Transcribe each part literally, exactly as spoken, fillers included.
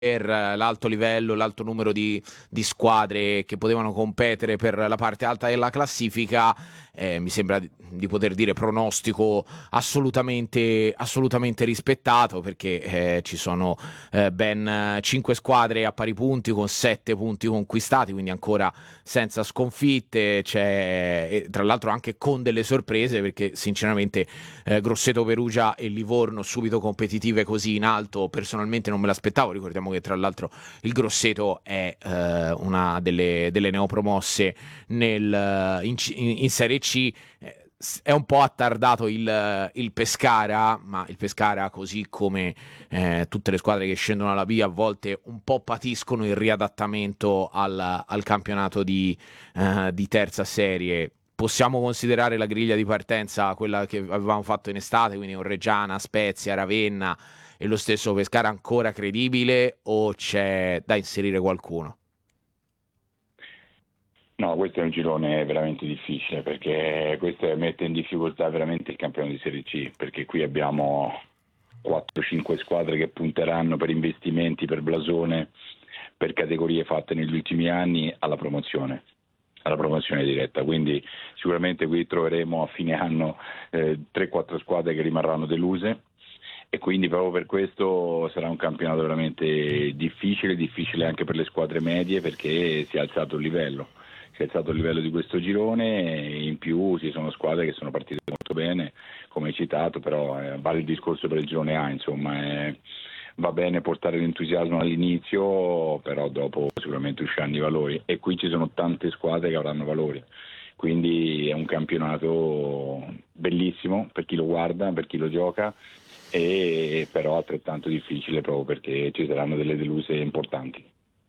per l'alto livello, l'alto numero di, di squadre che potevano competere per la parte alta della classifica, eh, mi sembra di, di poter dire pronostico assolutamente, assolutamente rispettato, perché eh, ci sono eh, ben cinque squadre a pari punti con sette punti conquistati, quindi ancora senza sconfitte, c'è, e tra l'altro anche con delle sorprese, perché sinceramente eh, Grosseto, Perugia e Livorno subito competitive così in alto personalmente non me l'aspettavo. Ricordiamo che tra l'altro il Grosseto è eh, una delle, delle neopromosse nel, in, in, Serie C. Eh, è un po' attardato il, il Pescara, ma il Pescara, così come eh, tutte le squadre che scendono alla B, a volte un po' patiscono il riadattamento al, al campionato di, eh, di terza serie. Possiamo considerare la griglia di partenza quella che avevamo fatto in estate, quindi con Reggiana, Spezia, Ravenna e lo stesso Pescara, ancora credibile, o c'è da inserire qualcuno? No, questo è un girone veramente difficile, perché questo mette in difficoltà veramente il campionato di Serie C, perché qui abbiamo quattro cinque squadre che punteranno per investimenti, per blasone, per categorie fatte negli ultimi anni alla promozione, alla promozione diretta. Quindi sicuramente qui troveremo a fine anno eh, tre quattro squadre che rimarranno deluse, e quindi proprio per questo sarà un campionato veramente difficile, difficile anche per le squadre medie, perché si è alzato il livello. Si è alzato il livello di questo girone, e in più ci sono squadre che sono partite molto bene, come hai citato, però eh, vale il discorso per il girone A, insomma, eh, va bene portare l'entusiasmo all'inizio, però dopo sicuramente usciranno i valori, e qui ci sono tante squadre che avranno valori. Quindi è un campionato bellissimo per chi lo guarda, per chi lo gioca, e però altrettanto difficile proprio perché ci saranno delle deluse importanti.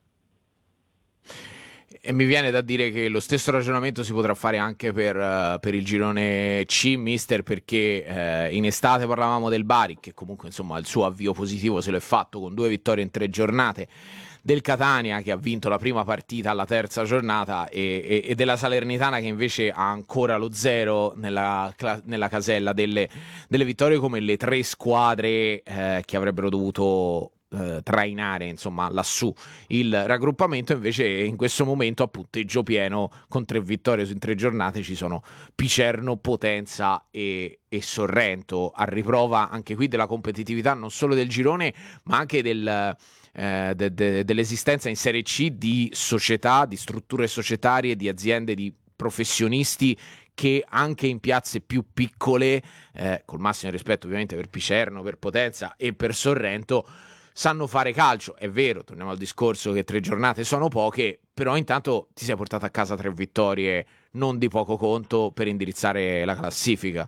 E mi viene da dire che lo stesso ragionamento si potrà fare anche per, uh, per il girone C, mister, perché uh, in estate parlavamo del Bari, che comunque insomma il suo avvio positivo se l'è fatto con due vittorie in tre giornate, del Catania che ha vinto la prima partita alla terza giornata, e, e, e della Salernitana che invece ha ancora lo zero nella, nella casella delle, delle vittorie, come le tre squadre eh, che avrebbero dovuto eh, trainare insomma lassù il raggruppamento. Invece in questo momento a punteggio pieno con tre vittorie in tre giornate ci sono Picerno, Potenza e, e Sorrento, a riprova anche qui della competitività non solo del girone ma anche del, eh, de, de, dell'esistenza in Serie C di società, di strutture societarie, di aziende, di professionisti che anche in piazze più piccole, eh, col massimo rispetto ovviamente per Picerno, per Potenza e per Sorrento, sanno fare calcio. È vero, torniamo al discorso che tre giornate sono poche, però intanto ti sei portato a casa tre vittorie non di poco conto per indirizzare la classifica.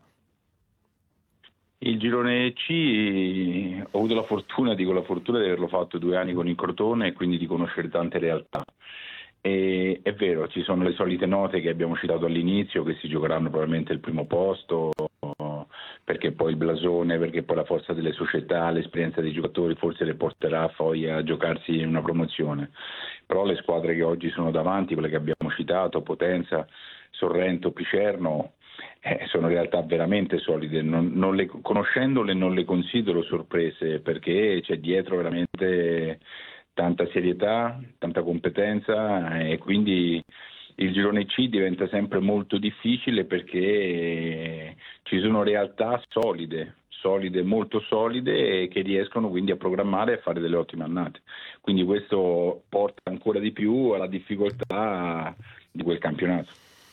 Il girone C ho avuto la fortuna, dico la fortuna di averlo fatto due anni con il Crotone e quindi di conoscere tante realtà. E, è vero, ci sono le solite note che abbiamo citato all'inizio, che si giocheranno probabilmente il primo posto, perché poi il blasone, perché poi la forza delle società, l'esperienza dei giocatori forse le porterà poi a giocarsi in una promozione. Però le squadre che oggi sono davanti, quelle che abbiamo citato, Potenza, Sorrento, Picerno, eh, sono realtà veramente solide. Non, non le, conoscendole non le considero sorprese, perché c'è dietro veramente tanta serietà, tanta competenza, e quindi il girone C diventa sempre molto difficile perché ci sono realtà solide, solide, molto solide, che riescono quindi a programmare e a fare delle ottime annate. Quindi questo porta ancora di più alla difficoltà di quel campionato.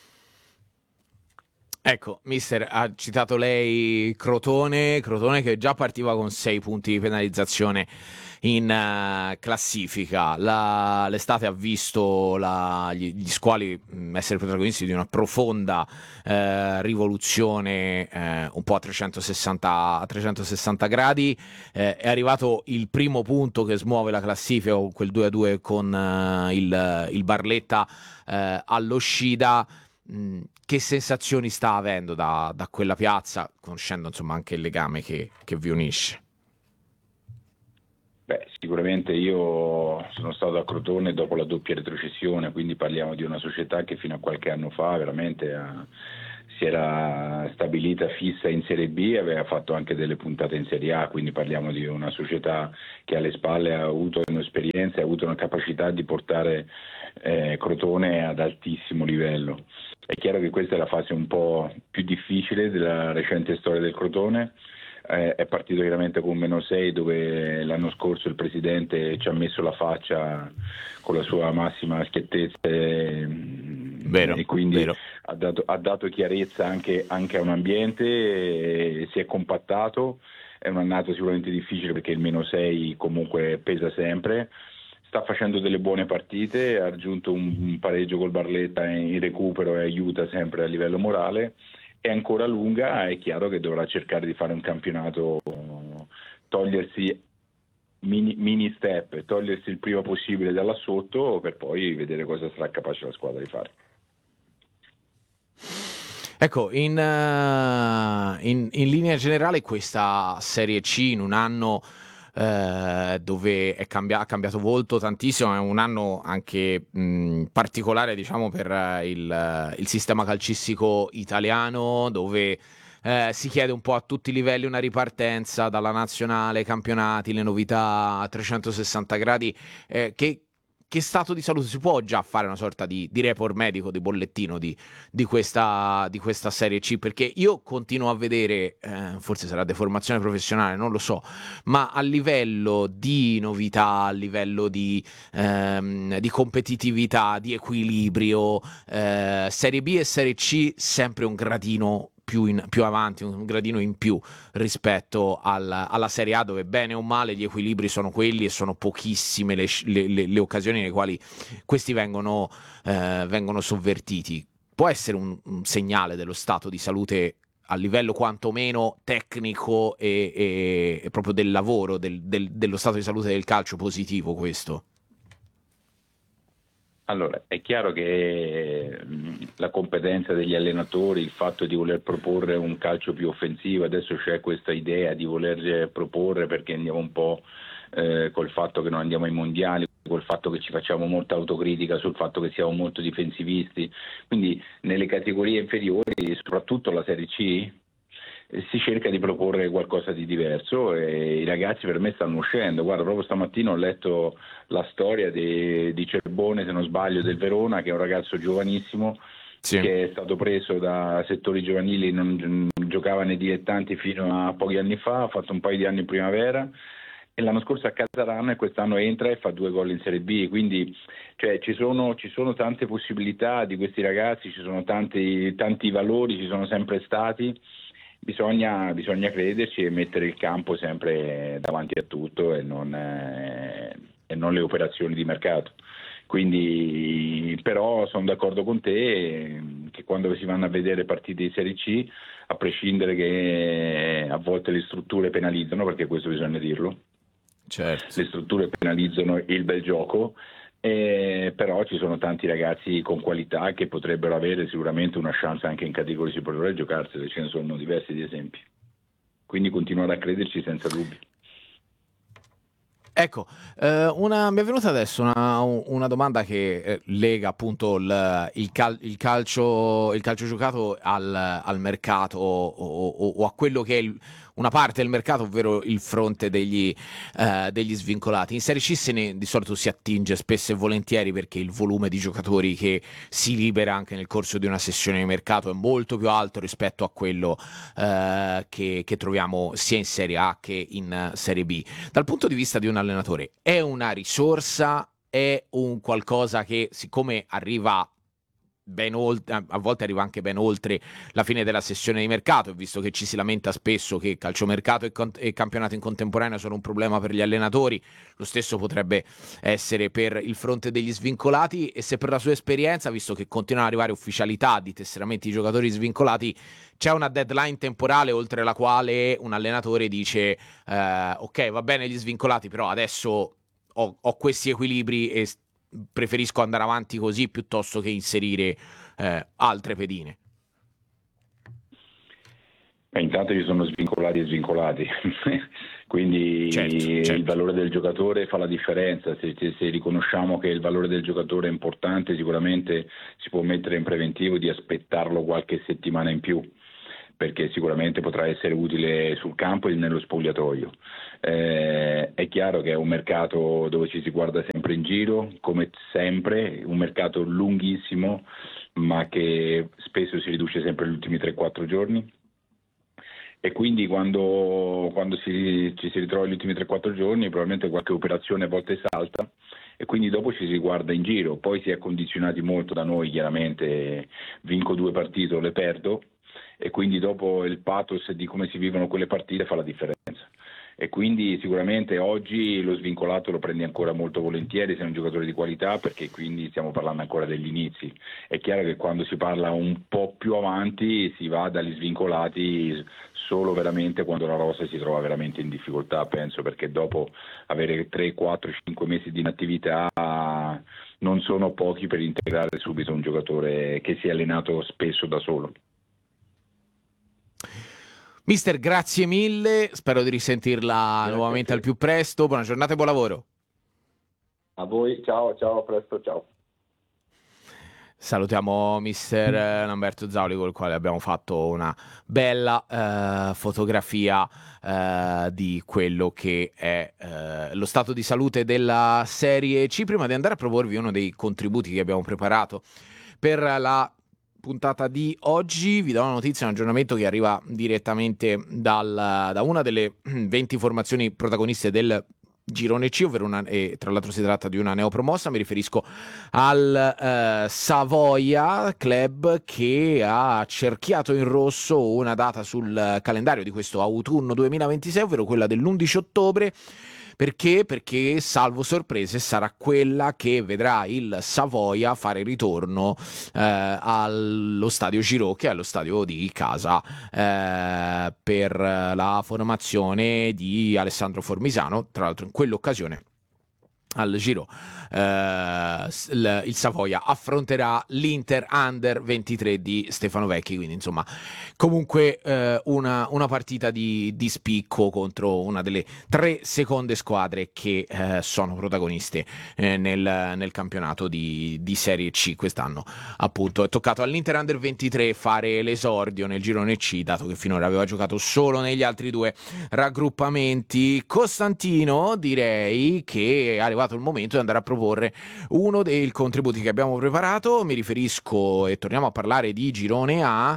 Ecco, mister, ha citato lei Crotone, Crotone che già partiva con sei punti di penalizzazione in uh, classifica. La, l'estate ha visto la, gli, gli squali mh, essere protagonisti di una profonda eh, rivoluzione, eh, un po' a trecentosessanta, a trecentosessanta gradi. Eh, è arrivato il primo punto che smuove la classifica con quel due a due con uh, il, il Barletta eh, allo Scida. Mh, che sensazioni sta avendo da, da quella piazza, conoscendo insomma anche il legame che, che vi unisce? Beh, sicuramente io sono stato a Crotone dopo la doppia retrocessione, quindi parliamo di una società che fino a qualche anno fa veramente ha, si era stabilita fissa in Serie B, aveva fatto anche delle puntate in Serie A, quindi parliamo di una società che alle spalle ha avuto un'esperienza e ha avuto una capacità di portare eh, Crotone ad altissimo livello. È chiaro che questa è la fase un po' più difficile della recente storia del Crotone. Eh, è partito chiaramente con un meno sei, dove l'anno scorso il presidente ci ha messo la faccia con la sua massima schiettezza e, Vero, e quindi vero. Ha, dato, ha dato chiarezza anche, anche a un ambiente, e si è compattato. È un'annata sicuramente difficile perché il meno sei comunque pesa sempre. Sta facendo delle buone partite, ha raggiunto un, un pareggio col Barletta in recupero e aiuta sempre a livello morale. È ancora lunga, è chiaro che dovrà cercare di fare un campionato, togliersi mini, mini step, togliersi il prima possibile da là sotto per poi vedere cosa sarà capace la squadra di fare. Ecco, in, uh, in, in linea generale questa Serie C in un anno uh, dove è cambi- ha cambiato volto tantissimo, è un anno anche mh, particolare, diciamo, per uh, il, uh, il sistema calcistico italiano, dove uh, si chiede un po' a tutti i livelli una ripartenza dalla nazionale, campionati, le novità a trecentosessanta gradi, eh, che Che stato di salute si può già fare una sorta di, di report medico, di bollettino di, di, questa, di questa Serie C? Perché io continuo a vedere, eh, forse sarà deformazione professionale, non lo so, ma a livello di novità, a livello di, ehm, di competitività, di equilibrio, eh, Serie B e Serie C sempre un gradino più, in, più avanti, un gradino in più rispetto al, alla Serie A, dove bene o male gli equilibri sono quelli e sono pochissime le, le, le, le occasioni nelle quali questi vengono, eh, vengono sovvertiti. Può essere un, un segnale dello stato di salute a livello quantomeno tecnico e, e, e proprio del lavoro, del, del, dello stato di salute del calcio positivo questo? Allora, è chiaro che la competenza degli allenatori, il fatto di voler proporre un calcio più offensivo, adesso c'è questa idea di voler proporre perché andiamo un po' eh, col fatto che non andiamo ai mondiali, col fatto che ci facciamo molta autocritica sul fatto che siamo molto difensivisti, quindi nelle categorie inferiori, soprattutto la Serie C, si cerca di proporre qualcosa di diverso e i ragazzi per me stanno uscendo. Guarda, proprio stamattina ho letto la storia di, di Cerbone, se non sbaglio, del Verona, che è un ragazzo giovanissimo, sì, che è stato preso da settori giovanili, non, non giocava nei dilettanti fino a pochi anni fa, ha fatto un paio di anni in primavera e l'anno scorso a Casarano e quest'anno entra e fa due gol in Serie B, quindi cioè, ci, sono, ci sono tante possibilità di questi ragazzi, ci sono tanti, tanti valori, ci sono sempre stati. Bisogna, bisogna crederci e mettere il campo sempre davanti a tutto e non, eh, e non le operazioni di mercato. Quindi, però sono d'accordo con te che quando si vanno a vedere partite di Serie C, a prescindere che a volte le strutture penalizzano, perché questo bisogna dirlo, certo, le strutture penalizzano il bel gioco, eh, però ci sono tanti ragazzi con qualità che potrebbero avere sicuramente una chance anche in categorie superiori a giocarsene, ce ne sono diversi di esempi, quindi continuare a crederci senza dubbio. Ecco, eh, una, mi è venuta adesso una, una domanda che eh, lega appunto il, il, cal, il, calcio, il calcio giocato al, al mercato o, o, o a quello che è il, una parte del mercato, ovvero il fronte degli, eh, degli svincolati. In Serie C se ne di solito si attinge spesso e volentieri perché il volume di giocatori che si libera anche nel corso di una sessione di mercato è molto più alto rispetto a quello eh, che, che troviamo sia in Serie A che in Serie B. Dal punto di vista di un allenatore, è una risorsa, è un qualcosa che siccome arriva ben oltre, a volte arriva anche ben oltre la fine della sessione di mercato, e visto che ci si lamenta spesso che calciomercato e, con- e campionato in contemporanea sono un problema per gli allenatori, lo stesso potrebbe essere per il fronte degli svincolati. E se per la sua esperienza, visto che continuano ad arrivare ufficialità di tesseramenti di giocatori svincolati, c'è una deadline temporale oltre la quale un allenatore dice eh, ok, va bene gli svincolati, però adesso ho, ho questi equilibri e preferisco andare avanti così piuttosto che inserire eh, altre pedine. Beh, intanto ci sono svincolati e svincolati Quindi certo, certo. il valore del giocatore fa la differenza. Se, se, se riconosciamo che il valore del giocatore è importante, sicuramente si può mettere in preventivo di aspettarlo qualche settimana in più, perché sicuramente potrà essere utile sul campo e nello spogliatoio. Eh, è chiaro che è un mercato dove ci si guarda sempre in giro, come sempre, un mercato lunghissimo, ma che spesso si riduce sempre negli ultimi tre quattro giorni. E quindi quando, quando si, ci si ritrova negli ultimi tre quattro giorni probabilmente qualche operazione a volte salta e quindi dopo ci si guarda in giro. Poi si è condizionati molto da noi, chiaramente vinco due partite o le perdo, e quindi dopo il pathos di come si vivono quelle partite fa la differenza. E quindi sicuramente oggi lo svincolato lo prendi ancora molto volentieri se è un giocatore di qualità, perché quindi stiamo parlando ancora degli inizi. È chiaro che quando si parla un po' più avanti si va dagli svincolati solo veramente quando la rosa si trova veramente in difficoltà, penso, perché dopo avere tre, quattro, cinque mesi di inattività non sono pochi per integrare subito un giocatore che si è allenato spesso da solo. Mister, grazie mille, spero di risentirla Grazie nuovamente al più presto, buona giornata e buon lavoro. A voi, ciao, ciao, a presto, ciao. Salutiamo mister Lamberto Zauli, con il quale abbiamo fatto una bella eh, fotografia eh, di quello che è eh, lo stato di salute della Serie C. Prima di andare a proporvi uno dei contributi che abbiamo preparato per la puntata di oggi, vi do una notizia, un aggiornamento che arriva direttamente dal, da una delle venti formazioni protagoniste del Girone C, ovvero una, e tra l'altro si tratta di una neopromossa. Mi riferisco al eh, Savoia Club, che ha cerchiato in rosso una data sul calendario di questo autunno duemilaventisei, ovvero quella dell'undici ottobre. Perché? Perché, salvo sorprese, sarà quella che vedrà il Savoia fare ritorno eh, allo stadio Giraud, che è lo stadio di casa, eh, per la formazione di Alessandro Formisano. Tra l'altro in quell'occasione al Giro eh, il, il Savoia affronterà l'Inter Under ventitré di Stefano Vecchi, quindi insomma comunque eh, una, una partita di, di spicco contro una delle tre seconde squadre che eh, sono protagoniste eh, nel, nel campionato di, di Serie C quest'anno. Appunto è toccato all'Inter Under ventitré fare l'esordio nel girone C, dato che finora aveva giocato solo negli altri due raggruppamenti. Costantino, direi che è arrivato il momento di andare a proporre uno dei contributi che abbiamo preparato. Mi riferisco, e torniamo a parlare di girone A,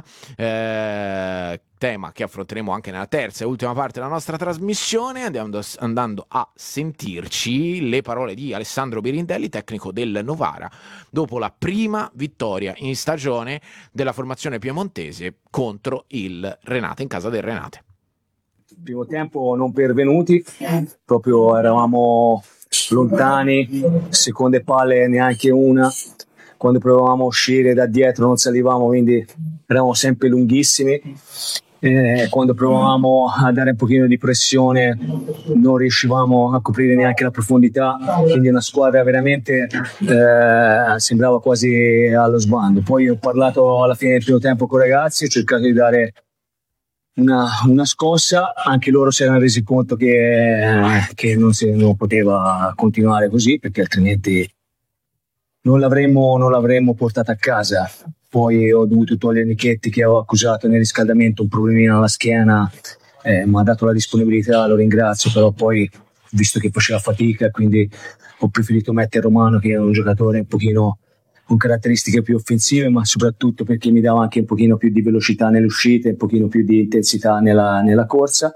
eh, tema che affronteremo anche nella terza e ultima parte della nostra trasmissione, andando, andando a sentirci le parole di Alessandro Birindelli, tecnico del Novara, dopo la prima vittoria in stagione della formazione piemontese contro il Renate, in casa del Renate. Primo tempo non pervenuti, proprio eravamo lontani, seconde palle neanche una, quando provavamo a uscire da dietro non salivamo, quindi eravamo sempre lunghissimi, eh, quando provavamo a dare un pochino di pressione non riuscivamo a coprire neanche la profondità, quindi una squadra veramente eh, sembrava quasi allo sbando. Poi ho parlato alla fine del primo tempo con i ragazzi, ho cercato di dare Una, una scossa, anche loro si erano resi conto che, che non, si, non poteva continuare così, perché altrimenti non l'avremmo, non l'avremmo portata a casa. Poi ho dovuto togliere Nichetti, che avevo accusato nel riscaldamento un problemino alla schiena, eh, mi ha dato la disponibilità, lo ringrazio, però poi visto che faceva fatica, quindi ho preferito mettere Romano, che è un giocatore un pochino con caratteristiche più offensive, ma soprattutto perché mi dava anche un pochino più di velocità nelle uscite, un pochino più di intensità nella, nella corsa.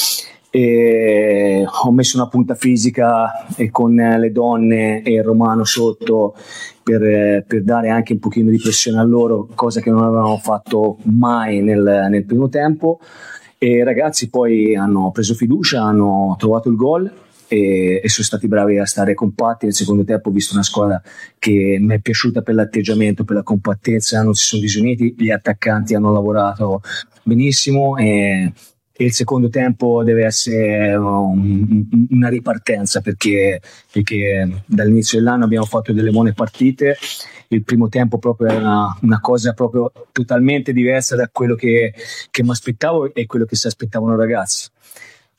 E ho messo una punta fisica e con le donne e il Romano sotto per, per dare anche un pochino di pressione a loro, cosa che non avevamo fatto mai nel, nel primo tempo. E i ragazzi poi hanno preso fiducia, hanno trovato il gol e, e sono stati bravi a stare compatti. Nel secondo tempo ho visto una squadra che mi è piaciuta per l'atteggiamento, per la compattezza, non si sono disuniti, gli attaccanti hanno lavorato benissimo e, e il secondo tempo deve essere un, una ripartenza, perché, perché dall'inizio dell'anno abbiamo fatto delle buone partite. Il primo tempo proprio era una, una cosa proprio totalmente diversa da quello che, che mi aspettavo e quello che si aspettavano i ragazzi.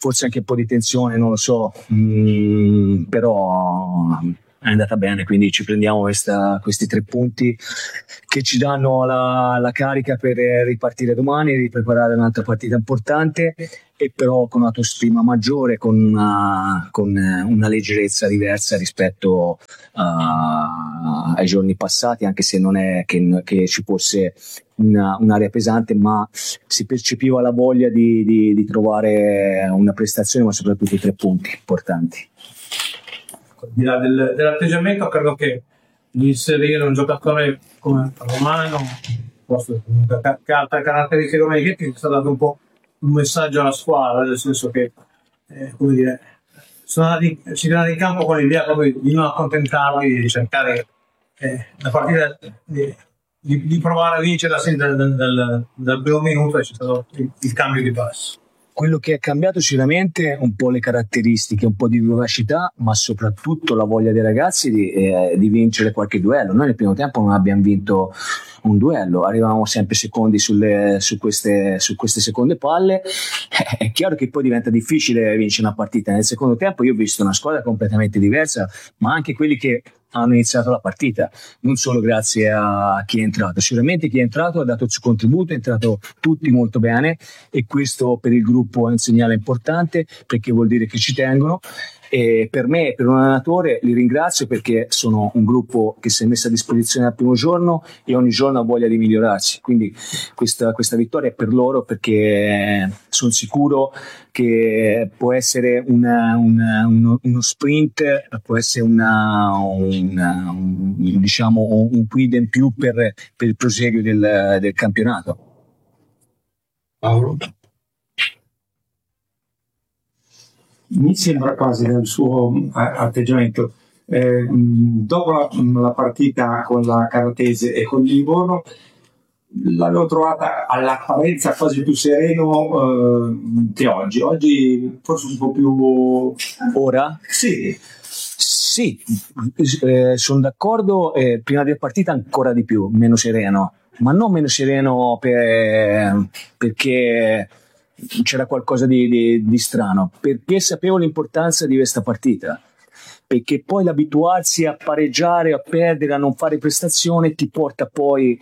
forse anche un po' di tensione, non lo so, mm, però è andata bene, quindi ci prendiamo questa, questi tre punti che ci danno la, la carica per ripartire domani, ripreparare un'altra partita importante, e però con un'autostima maggiore, con una, con una leggerezza diversa rispetto uh, ai giorni passati, anche se non è che, che ci fosse una, un'area pesante, ma si percepiva la voglia di, di, di trovare una prestazione, ma soprattutto i tre punti importanti. Al di là del, dell'atteggiamento, credo che inserire un giocatore come Romano, forse che ha altre caratteristiche come Ghetti, sta dando un po' un messaggio alla squadra, nel senso che eh, come dire, sono andati, si tirano in campo con l'idea proprio di non accontentarli, di cercare eh, la partita di, di, di provare a vincere dal, dal, dal, dal primo minuto, e c'è stato il, il cambio di passo. Quello che è cambiato sicuramente è un po' le caratteristiche, un po' di vivacità, ma soprattutto la voglia dei ragazzi di, eh, di vincere qualche duello. Noi nel primo tempo non abbiamo vinto un duello, arrivavamo sempre secondi sulle, su, queste, su queste seconde palle. È chiaro che poi diventa difficile vincere una partita. Nel secondo tempo io ho visto una squadra completamente diversa, ma anche quelli che hanno iniziato la partita, non solo grazie a chi è entrato. Sicuramente chi è entrato ha dato il suo contributo, è entrato tutti molto bene, e questo per il gruppo è un segnale importante, perché vuol dire che ci tengono. E per me, per un allenatore, li ringrazio, perché sono un gruppo che si è messo a disposizione dal primo giorno e ogni giorno ha voglia di migliorarsi, quindi questa, questa vittoria è per loro, perché sono sicuro che può essere una, una, uno, uno sprint, può essere una, una, un, diciamo un quid in più per, per il proseguio del, del campionato. Paolo? Mi sembra quasi nel suo atteggiamento, eh, dopo la, la partita con la Caratese e con il Livorno, l'avevo trovata all'apparenza quasi più sereno eh, che oggi. Oggi forse un po' più... Ora? Sì. Sì, eh, sono d'accordo, eh, prima della partita ancora di più, meno sereno, ma non meno sereno per, perché c'era qualcosa di, di, di strano, perché sapevo l'importanza di questa partita, perché poi l'abituarsi a pareggiare, a perdere, a non fare prestazione ti porta poi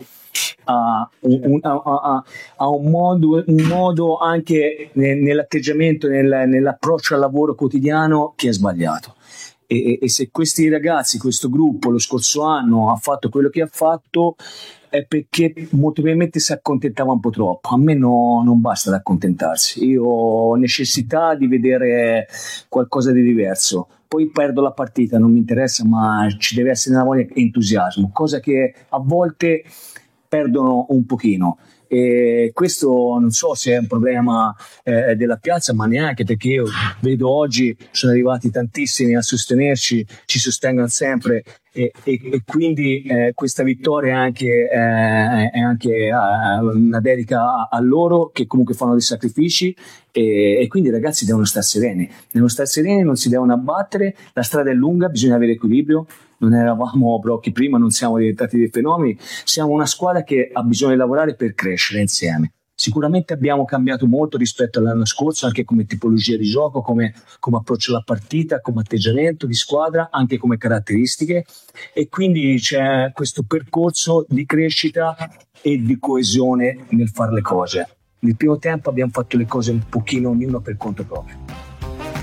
a un, a, a, a un, modo, un modo anche nell'atteggiamento, nel, nell'approccio al lavoro quotidiano che è sbagliato. E, e se questi ragazzi, questo gruppo lo scorso anno ha fatto quello che ha fatto, è perché molto probabilmente si accontentava un po' troppo. A me no, non basta ad accontentarsi, io ho necessità di vedere qualcosa di diverso. Poi perdo la partita, non mi interessa, ma ci deve essere una voglia di entusiasmo, cosa che a volte perdono un pochino. E questo non so se è un problema eh, della piazza, ma neanche, perché io vedo oggi sono arrivati tantissimi a sostenerci, ci sostengono sempre, e, e, e quindi eh, questa vittoria è anche, eh, è anche eh, una dedica a, a loro, che comunque fanno dei sacrifici, e, e quindi i ragazzi devono stare sereni, devono stare sereni, non si devono abbattere, la strada è lunga, bisogna avere equilibrio. Non eravamo brocchi prima, non siamo diventati dei fenomeni, siamo una squadra che ha bisogno di lavorare per crescere insieme. Sicuramente abbiamo cambiato molto rispetto all'anno scorso, anche come tipologia di gioco, come, come approccio alla partita, come atteggiamento di squadra, anche come caratteristiche, e quindi c'è questo percorso di crescita e di coesione nel fare le cose. Nel primo tempo abbiamo fatto le cose un pochino ognuno per conto proprio.